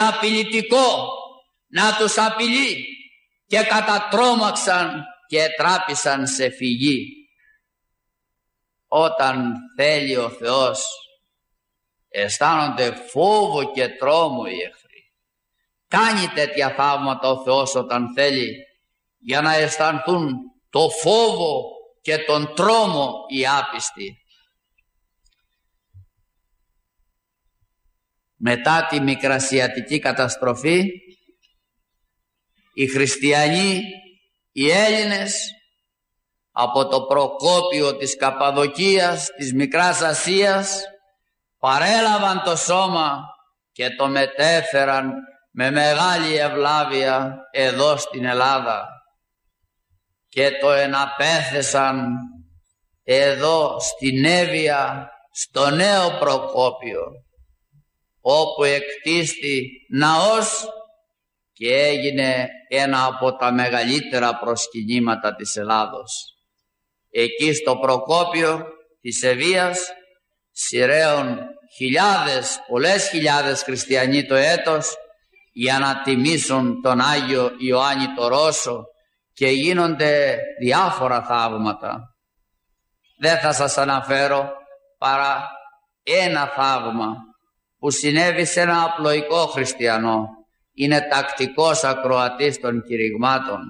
απειλητικό να τους απειλεί, και κατατρόμαξαν και τράπησαν σε φυγή. Όταν θέλει ο Θεός, αισθάνονται φόβο και τρόμο οι εχθροί. Κάνει τέτοια θαύματα ο Θεός όταν θέλει, για να αισθανθούν το φόβο και τον τρόμο οι άπιστοι. Μετά τη μικρασιατική καταστροφή, οι χριστιανοί, οι Έλληνες, από το Προκόπιο της Καπαδοκίας, της Μικράς Ασίας, παρέλαβαν το σώμα και το μετέφεραν με μεγάλη ευλάβεια εδώ στην Ελλάδα και το εναπέθεσαν εδώ στην Εύβοια, στο νέο Προκόπιο, όπου εκτίστη ναός και έγινε ένα από τα μεγαλύτερα προσκυνήματα της Ελλάδος. Εκεί στο Προκόπιο της Εββοίας σειραίων χιλιάδες, πολλές χιλιάδες χριστιανοί το έτος για να τιμήσουν τον Άγιο Ιωάννη το Ρώσο, και γίνονται διάφορα θαύματα. Δεν θα σας αναφέρω παρά ένα θαύμα που συνέβη σε ένα απλοϊκό χριστιανό. Είναι τακτικός ακροατής των κηρυγμάτων,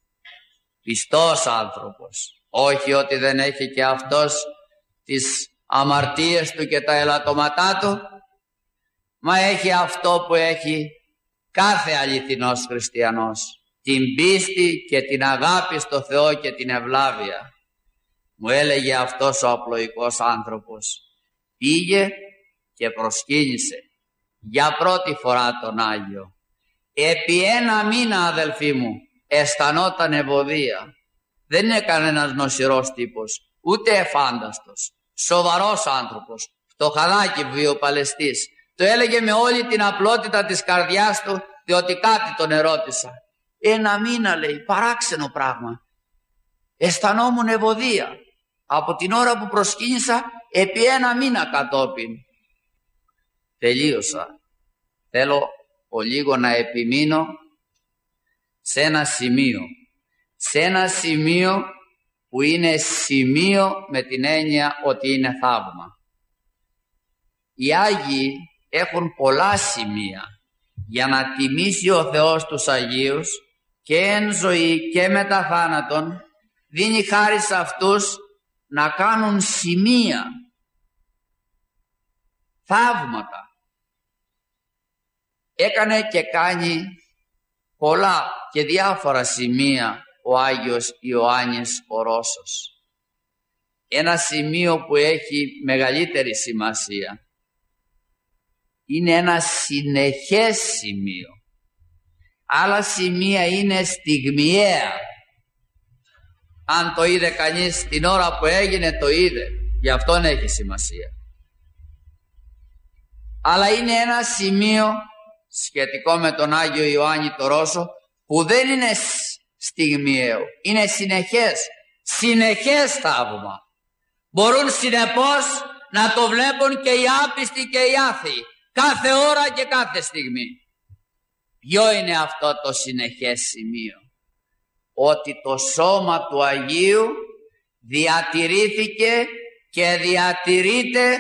πιστός άνθρωπος, όχι ότι δεν έχει και αυτός τις αμαρτίες του και τα ελαττώματά του, μα έχει αυτό που έχει κάθε αληθινός χριστιανός, την πίστη και την αγάπη στο Θεό και την ευλάβεια. Μου έλεγε αυτός ο απλοϊκός άνθρωπος, πήγε και προσκύνησε για πρώτη φορά τον Άγιο. Επί ένα μήνα, αδελφοί μου, αισθανόταν ευωδία. Δεν είναι κανένας νοσηρός τύπος, ούτε εφάνταστος, σοβαρός άνθρωπος, φτωχαδάκι βιοπαλαιστής. Το έλεγε με όλη την απλότητα της καρδιάς του, διότι κάτι τον ερώτησα. Ένα μήνα, λέει, παράξενο πράγμα. Αισθανόμουν ευωδία από την ώρα που προσκύνησα επί ένα μήνα κατόπιν. Τελείωσα. Θέλω λίγο να επιμείνω σε ένα σημείο. Σε ένα σημείο που είναι σημείο με την έννοια ότι είναι θαύμα. Οι Άγιοι έχουν πολλά σημεία για να τιμήσει ο Θεός τους Αγίους, και εν ζωή και μετά θάνατον δίνει χάρη σε αυτούς να κάνουν σημεία, θαύματα. Έκανε και κάνει πολλά και διάφορα σημεία ο Άγιος Ιωάννης ο Ρώσος. Ένα σημείο που έχει μεγαλύτερη σημασία είναι ένα συνεχές σημείο. Άλλα σημεία είναι στιγμιαία. Αν το είδε κανείς την ώρα που έγινε, το είδε, γι' αυτόν έχει σημασία. Αλλά είναι ένα σημείο σχετικό με τον Άγιο Ιωάννη το Ρώσο που δεν είναι στιγμιαίο, είναι συνεχές θαύμα. Μπορούν συνεπώς να το βλέπουν και οι άπιστοι και οι άθεοι, κάθε ώρα και κάθε στιγμή. Ποιο είναι αυτό το συνεχές σημείο? Ότι το σώμα του Αγίου διατηρήθηκε και διατηρείται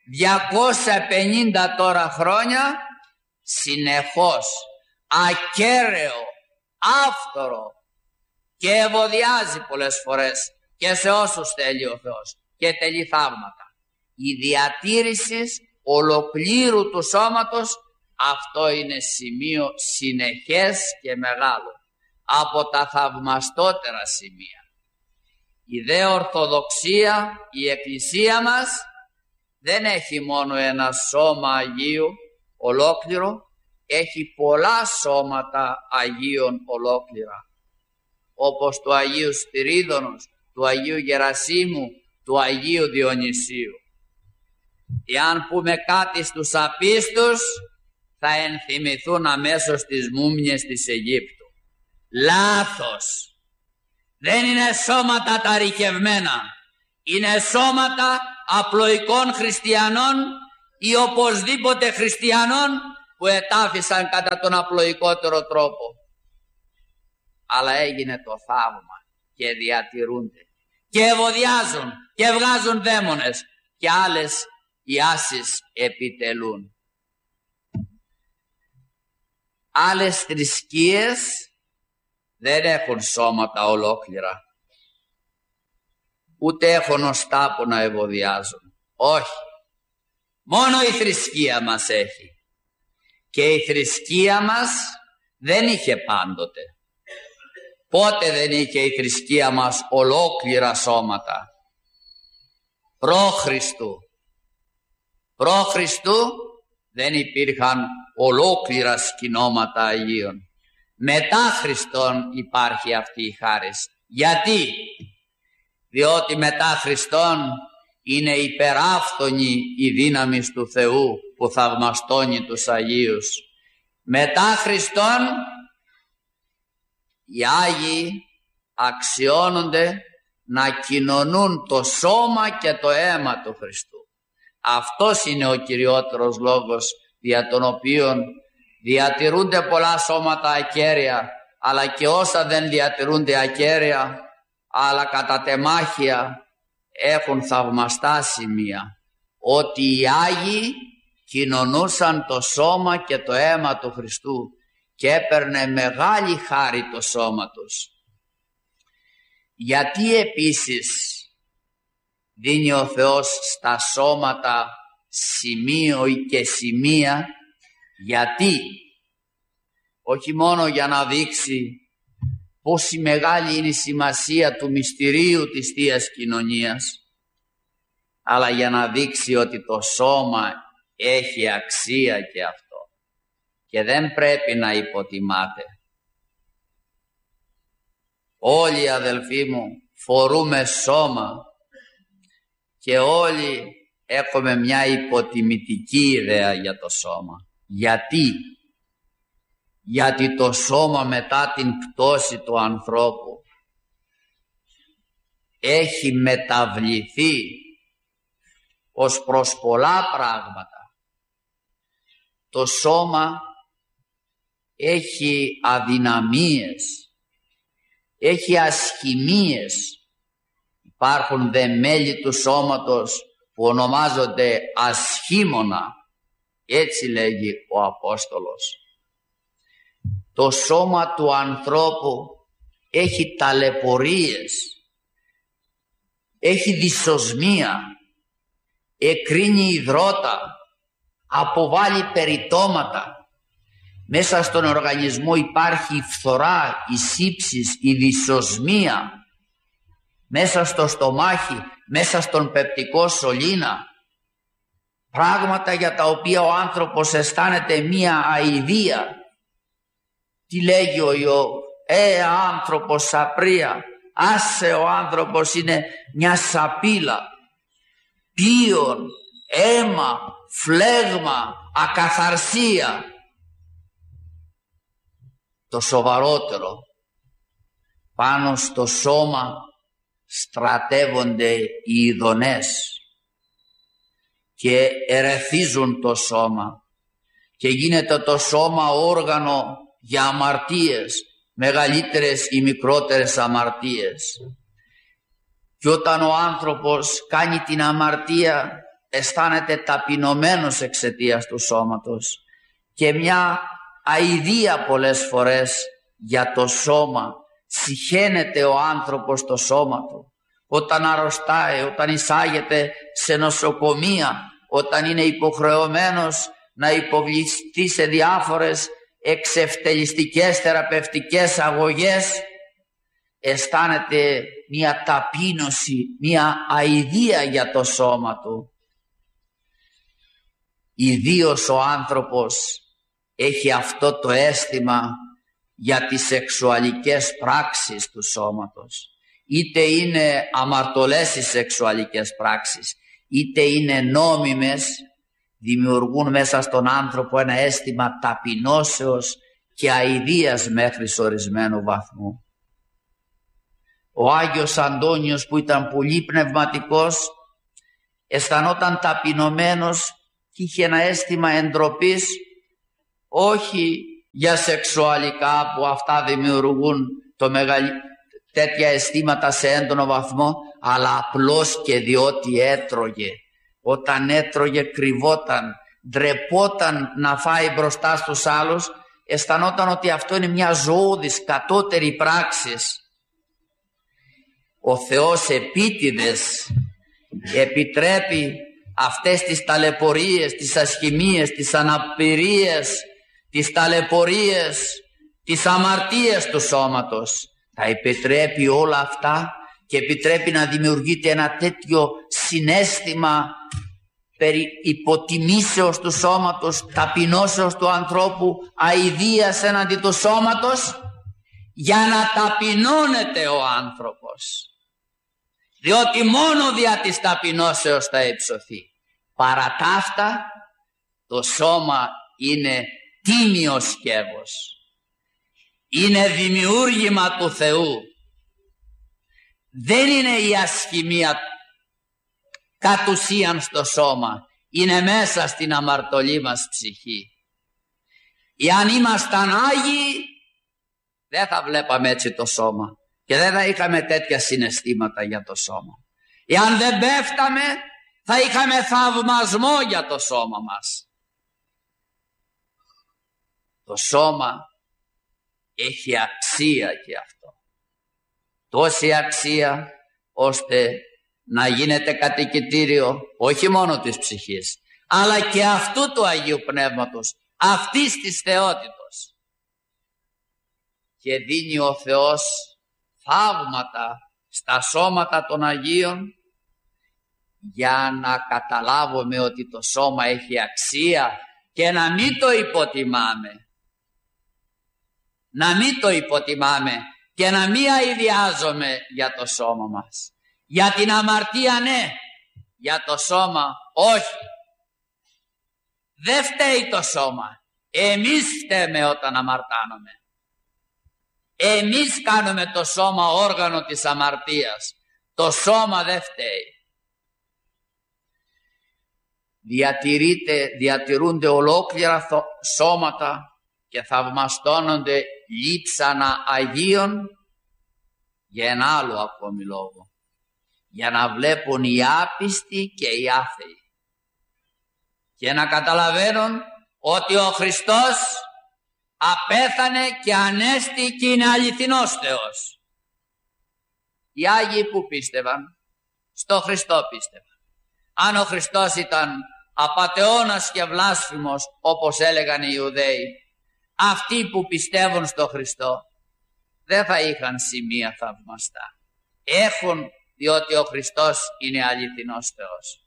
250 τώρα χρόνια συνεχώς, ακέραιο, άφθορο, και ευωδιάζει πολλές φορές και σε όσους θέλει ο Θεός και τελεί θαύματα. Η διατήρηση ολοκλήρου του σώματος, αυτό είναι σημείο συνεχές και μεγάλο, από τα θαυμαστότερα σημεία. Η δε Ορθοδοξία, η Εκκλησία μας, δεν έχει μόνο ένα σώμα Αγίου ολόκληρο, έχει πολλά σώματα Αγίων ολόκληρα, όπως του Αγίου Σπυρίδωνος, του Αγίου Γερασίμου, του Αγίου Διονυσίου. Εάν πούμε κάτι στους απίστους, θα ενθυμηθούν αμέσως τις μούμιες της Αιγύπτου. Λάθος. Δεν είναι σώματα τα ρηχευμένα. Είναι σώματα απλοϊκών χριστιανών ή οπωσδήποτε χριστιανών που ετάφησαν κατά τον απλοϊκότερο τρόπο. Αλλά έγινε το θαύμα και διατηρούνται και ευωδιάζουν και βγάζουν δαίμονες και άλλες ιάσεις επιτελούν. Άλλες θρησκείες δεν έχουν σώματα ολόκληρα, ούτε έχουν οστά που να ευωδιάζουν. Όχι, μόνο η θρησκεία μας έχει. Και η θρησκεία μας δεν είχε πάντοτε. Πότε δεν είχε η θρησκεία μας ολόκληρα σώματα? Προ Χριστού δεν υπήρχαν ολόκληρα σκηνώματα Αγίων. Μετά Χριστόν υπάρχει αυτή η χάρις. Γιατί? Διότι μετά Χριστόν είναι υπεράφθονη η δύναμη του Θεού που θαυμαστώνει τους Αγίους. Μετά Χριστόν οι Άγιοι αξιώνονται να κοινωνούν το σώμα και το αίμα του Χριστού. Αυτός είναι ο κυριότερος λόγος δια τον οποίον διατηρούνται πολλά σώματα ακέραια, αλλά και όσα δεν διατηρούνται ακέραια, αλλά κατά τεμάχια έχουν θαυμαστά σημεία. Ότι οι Άγιοι κοινωνούσαν το σώμα και το αίμα του Χριστού και έπαιρνε μεγάλη χάρη το σώμα τους. Γιατί επίσης δίνει ο Θεός στα σώματα σημείο και σημεία? Γιατί? Όχι μόνο για να δείξει πόση μεγάλη είναι η σημασία του μυστηρίου της Θείας Κοινωνίας, αλλά για να δείξει ότι το σώμα έχει αξία και αυτό και δεν πρέπει να υποτιμάται. Όλοι, αδελφοί μου, φορούμε σώμα και όλοι έχουμε μια υποτιμητική ιδέα για το σώμα. Γιατί? Γιατί το σώμα μετά την πτώση του ανθρώπου έχει μεταβληθεί ως προς πολλά πράγματα. Το σώμα έχει αδυναμίες, έχει ασχημίες. Υπάρχουν δε μέλη του σώματος που ονομάζονται ασχήμωνα. Έτσι λέγει ο Απόστολος. Το σώμα του ανθρώπου έχει ταλαιπωρίες, έχει δυσοσμία, εκρίνει υδρότα, αποβάλλει περιτώματα. Μέσα στον οργανισμό υπάρχει η φθορά, η σύψης, η δυσοσμία. Μέσα στο στομάχι, μέσα στον πεπτικό σωλήνα. Πράγματα για τα οποία ο άνθρωπος αισθάνεται μία αηδία. Τι λέγει ο Ιώβ? Άνθρωπος σαπρία, άσε ο άνθρωπος είναι μια σαπίλα. Πίον, αίμα, φλέγμα, ακαθαρσία. Το σοβαρότερο, πάνω στο σώμα στρατεύονται οι ειδονές και ερεθίζουν το σώμα και γίνεται το σώμα όργανο για αμαρτίες, μεγαλύτερες ή μικρότερες αμαρτίες. Και όταν ο άνθρωπος κάνει την αμαρτία αισθάνεται ταπεινωμένος εξαιτίας του σώματος και μια αηδία πολλές φορές για το σώμα. Συχαίνεται ο άνθρωπος το σώμα του όταν αρρωστάει, όταν εισάγεται σε νοσοκομεία, όταν είναι υποχρεωμένος να υποβληθεί σε διάφορες εξευτελιστικές θεραπευτικές αγωγές, αισθάνεται μια ταπείνωση, μια αηδία για το σώμα του. Ιδίως ο άνθρωπος έχει αυτό το αίσθημα για τις σεξουαλικές πράξεις του σώματος. Είτε είναι αμαρτωλές οι σεξουαλικές πράξεις, είτε είναι νόμιμες, δημιουργούν μέσα στον άνθρωπο ένα αίσθημα ταπεινώσεως και αηδίας μέχρι ορισμένου βαθμού. Ο Άγιος Αντώνιος, που ήταν πολύ πνευματικός, αισθανόταν ταπεινωμένος και είχε ένα αίσθημα εντροπής όχι για σεξουαλικά που αυτά δημιουργούν τέτοια αισθήματα σε έντονο βαθμό, αλλά απλώς και διότι έτρωγε. Όταν έτρωγε κρυβόταν, ντρεπόταν να φάει μπροστά στους άλλους, αισθανόταν ότι αυτό είναι μια ζωώδης κατώτερη πράξη. Ο Θεός επίτηδες επιτρέπει αυτές τις ταλαιπωρίες, τις ασχημίες, τις αναπηρίες, τις ταλαιπωρίες, τις αμαρτίες του σώματος. Τα επιτρέπει όλα αυτά και επιτρέπει να δημιουργείται ένα τέτοιο συναίσθημα περί υποτιμήσεως του σώματος, ταπεινώσεως του ανθρώπου, αηδίας έναντι του σώματος, για να ταπεινώνεται ο άνθρωπος. Διότι μόνο δια της ταπεινώσεως θα υψωθεί. Παρά τα αυτά, το σώμα είναι τίμιο σκεύος. Είναι δημιούργημα του Θεού. Δεν είναι η ασχημία κατ' ουσίαν στο σώμα. Είναι μέσα στην αμαρτωλή μας ψυχή. Εάν ήμασταν Άγιοι, δεν θα βλέπαμε έτσι το σώμα και δεν θα είχαμε τέτοια συναισθήματα για το σώμα. Εάν δεν πέφταμε, θα είχαμε θαυμασμό για το σώμα μας. Το σώμα έχει αξία και αυτό. Τόση αξία ώστε να γίνεται κατοικητήριο όχι μόνο της ψυχής, αλλά και αυτού του Αγίου Πνεύματος, αυτής της θεότητος. Και δίνει ο Θεός θαύματα στα σώματα των Αγίων για να καταλάβουμε ότι το σώμα έχει αξία και να μην το υποτιμάμε. Να μην το υποτιμάμε και να μην αηδιάζουμε για το σώμα μας. Για την αμαρτία ναι, για το σώμα όχι. Δεν φταίει το σώμα. Εμείς φταίμε όταν αμαρτάνουμε. Εμείς κάνουμε το σώμα όργανο της αμαρτίας. Το σώμα δεν φταίει. Διατηρούνται ολόκληρα σώματα και θαυμαστώνονται λείψανα Αγίων για ένα άλλο ακόμη λόγο. Για να βλέπουν οι άπιστοι και οι άθεοι και να καταλαβαίνουν ότι ο Χριστός απέθανε και ανέστη και είναι αληθινός Θεός. Οι Άγιοι που πίστευαν, στο Χριστό πίστευαν. Αν ο Χριστός ήταν απατεώνας και βλάσφημος όπως έλεγαν οι Ιουδαίοι, αυτοί που πιστεύουν στο Χριστό δεν θα είχαν σημεία θαυμαστά. Έχουν, διότι ο Χριστός είναι αληθινός Θεός.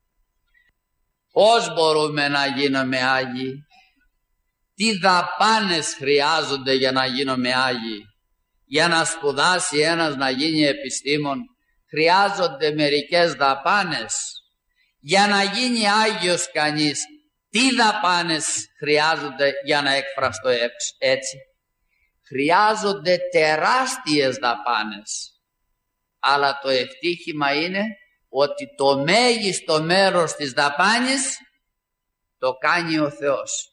Πώς μπορούμε να γίνουμε Άγιοι? Τι δαπάνες χρειάζονται για να γίνουμε Άγιοι? Για να σπουδάσει ένας να γίνει επιστήμον χρειάζονται μερικές δαπάνες. Για να γίνει Άγιος κανείς, τι δαπάνες χρειάζονται για να εκφραστώ έτσι? Χρειάζονται τεράστιες δαπάνες. Αλλά το ευτύχημα είναι ότι το μέγιστο μέρος της δαπάνης το κάνει ο Θεός.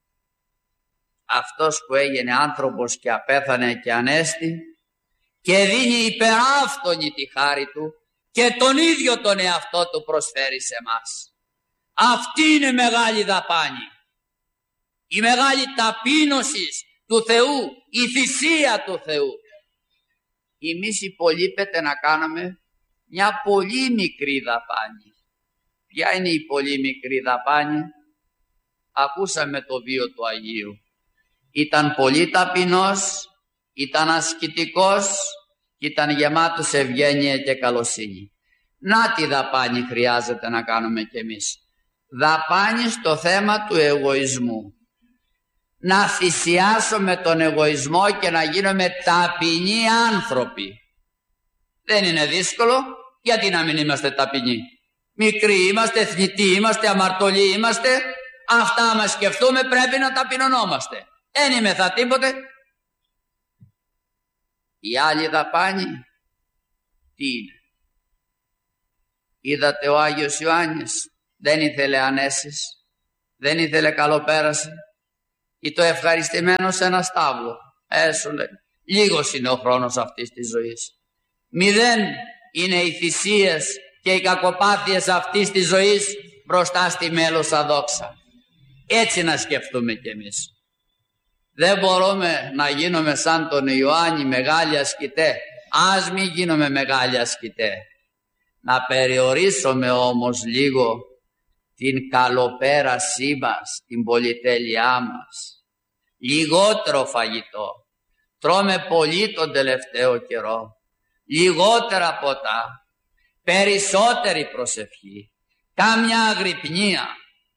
Αυτός που έγινε άνθρωπος και απέθανε και ανέστη και δίνει υπεράφθονη τη χάρη του και τον ίδιο τον εαυτό του προσφέρει σε μας. Αυτή είναι μεγάλη δαπάνη. Η μεγάλη ταπείνωση του Θεού, η θυσία του Θεού. Εμείς υπολείπεται να κάνουμε μια πολύ μικρή δαπάνη. Ποια είναι η πολύ μικρή δαπάνη? Ακούσαμε το βίο του Αγίου. Ήταν πολύ ταπεινός, ήταν ασκητικός, ήταν γεμάτος ευγένεια και καλοσύνη. Να τη δαπάνη χρειάζεται να κάνουμε κι εμείς. Δαπάνη στο θέμα του εγωισμού. Να θυσιάσουμε τον εγωισμό και να γίνουμε ταπεινοί άνθρωποι. Δεν είναι δύσκολο, γιατί να μην είμαστε ταπεινοί? Μικροί είμαστε, θνητοί είμαστε, αμαρτωλοί είμαστε. Αυτά μας σκεφτούμε, πρέπει να ταπεινωνόμαστε. Εν είμεθα τίποτε. Η άλλη δαπάνη τι είναι? Είδατε ο Άγιος Ιωάννης δεν ήθελε ανέσεις, δεν ήθελε καλοπέραση. ή το ευχαριστημένο σε ένα στάβλο. Σου λέει, λίγος είναι ο χρόνος αυτής της ζωής. 0 είναι οι θυσίες και οι κακοπάθειες αυτής της ζωής μπροστά στη μέλουσα δόξα. Έτσι να σκεφτούμε κι εμείς. Δεν μπορούμε να γίνουμε σαν τον Ιωάννη μεγάλοι ασκητέ. Ας μην γίνουμε μεγάλοι ασκητέ. Να περιορίσουμε όμως λίγο την καλοπέρασή μας, την πολυτέλειά μας. Λιγότερο φαγητό. Τρώμε πολύ τον τελευταίο καιρό. Λιγότερα ποτά. Περισσότερη προσευχή. Κάμια αγρυπνία.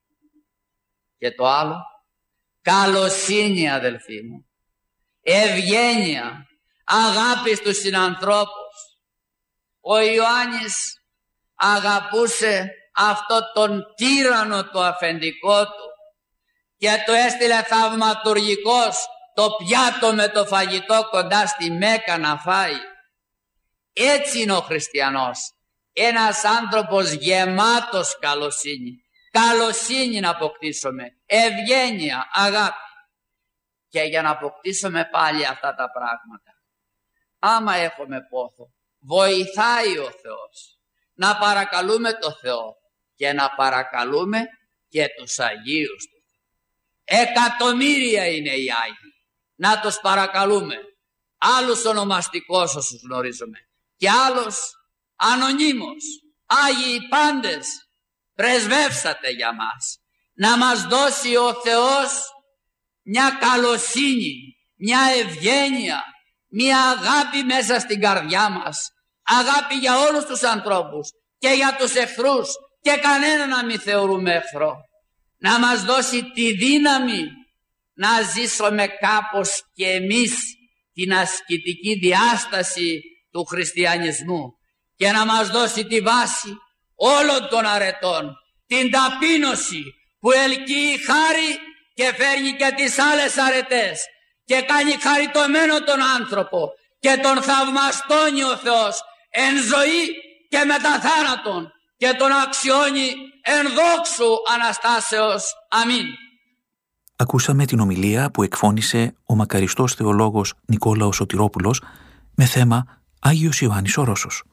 Και το άλλο, καλοσύνη αδελφοί μου. Ευγένεια. Αγάπη στους συνανθρώπους. Ο Ιωάννης αγαπούσε αυτό τον τύραννο το αφεντικό του και του έστειλε θαυματουργικός το πιάτο με το φαγητό κοντά στη Μέκα να φάει. Έτσι είναι ο χριστιανός. Ένας άνθρωπος γεμάτος καλοσύνη. Καλοσύνη να αποκτήσουμε. Ευγένεια, αγάπη. Και για να αποκτήσουμε πάλι αυτά τα πράγματα, άμα έχουμε πόθο, βοηθάει ο Θεός να παρακαλούμε το Θεό και να παρακαλούμε και τους Αγίους του. Εκατομμύρια είναι οι Άγιοι. Να τους παρακαλούμε. Άλλους ονομαστικώς όσους γνωρίζουμε και άλλους ανωνύμως. Άγιοι πάντες, πρεσβεύσατε για μας. Να μας δώσει ο Θεός μια καλοσύνη, μια ευγένεια, μια αγάπη μέσα στην καρδιά μας. Αγάπη για όλους τους ανθρώπους και για τους εχθρούς και κανένα να μην θεωρούμε εχθρό. Να μας δώσει τη δύναμη να ζήσουμε κάπως και εμείς την ασκητική διάσταση του χριστιανισμού και να μας δώσει τη βάση όλων των αρετών, την ταπείνωση που ελκύει χάρη και φέρνει και τις άλλες αρετές και κάνει χαριτωμένο τον άνθρωπο και τον θαυμαστώνει ο Θεός εν ζωή και μετά θάνατον και τον αξιώνει εν δόξου Αναστάσεως. Αμήν. Ακούσαμε την ομιλία που εκφώνησε ο μακαριστός θεολόγος Νικόλαος Σωτηρόπουλος με θέμα Άγιος Ιωάννης ο Ρώσος.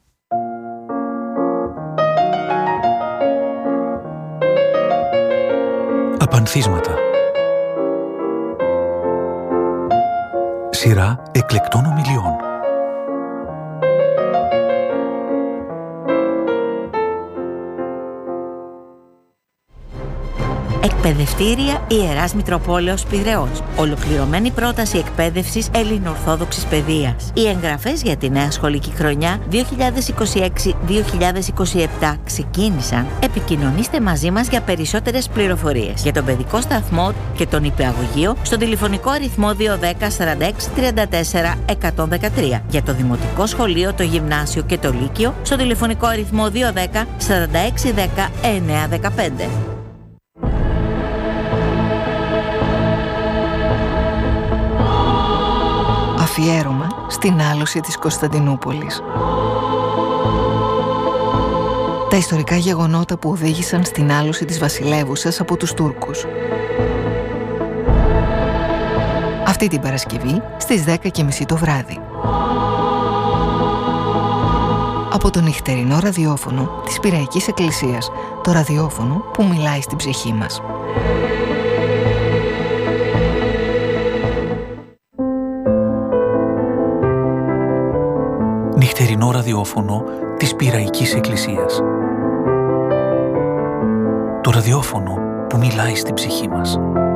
Απανθίσματα. Σειρά εκλεκτών ομιλιών. Εκπαιδευτήρια Ιεράς Μητροπόλεως Πειραιώς. Ολοκληρωμένη πρόταση εκπαίδευσης ελληνοορθόδοξης παιδείας. Οι εγγραφές για τη νέα σχολική χρονιά 2026-2027 ξεκίνησαν. Επικοινωνήστε μαζί μας για περισσότερες πληροφορίες για τον παιδικό σταθμό και τον υπηαγωγείο στον τηλεφωνικό αριθμό 210 46 34 113. Για το δημοτικό σχολείο, το γυμνάσιο και το λύκειο στον τηλεφωνικό αριθμό 210 46 10 915. Αφιέρωμα στην άλωση της Κωνσταντινούπολης. Τα ιστορικά γεγονότα που οδήγησαν στην άλωση της βασιλεύουσας από τους Τούρκους. Αυτή την Παρασκευή στις 10:30 το βράδυ. Από το νυχτερινό ραδιόφωνο της Πειραϊκής Εκκλησίας, το ραδιόφωνο που μιλάει στην ψυχή μας. Νυχτερινό ραδιόφωνο της Πειραϊκής Εκκλησίας. Το ραδιόφωνο που μιλάει στην ψυχή μας.